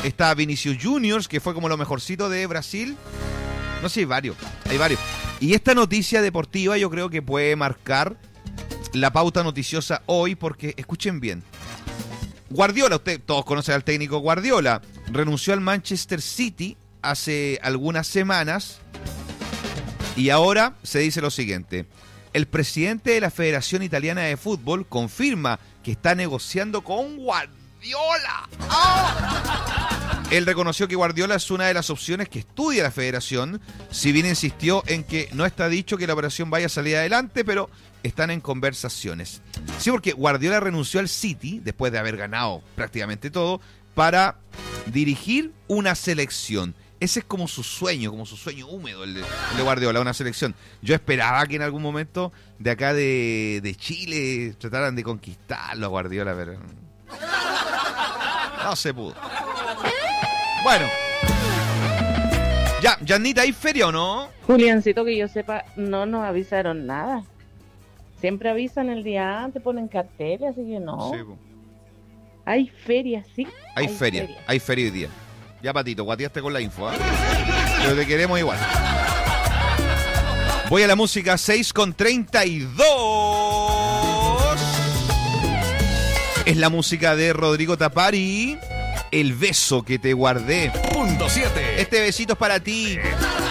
Está Vinicius Juniors, que fue como lo mejorcito de Brasil. No sé, hay varios. Y esta noticia deportiva yo creo que puede marcar la pauta noticiosa hoy, porque, escuchen bien, Guardiola, todos conocen al técnico Guardiola, renunció al Manchester City hace algunas semanas y ahora se dice lo siguiente: el presidente de la Federación Italiana de Fútbol confirma que está negociando con Guardiola. Él reconoció que Guardiola es una de las opciones que estudia la federación, si bien insistió en que no está dicho que la operación vaya a salir adelante, pero están en conversaciones. Sí, porque Guardiola renunció al City, después de haber ganado prácticamente todo, para dirigir una selección. Ese es como su sueño húmedo, el de Guardiola, una selección. Yo esperaba que en algún momento de acá de Chile trataran de conquistarlo a Guardiola, pero no se pudo. Bueno. Ya, Janita, ¿hay feria o no? Juliancito, que yo sepa, no nos avisaron nada. Siempre avisan el día antes, ponen carteles, así que no. Sí, hay feria, sí. Hay feria hoy día. Ya, Patito, guateaste con la info, ¿eh? Pero te queremos igual. Voy a la música 6:32. Es la música de Rodrigo Tapari. El beso que te guardé. Punto 7. Este besito es para ti.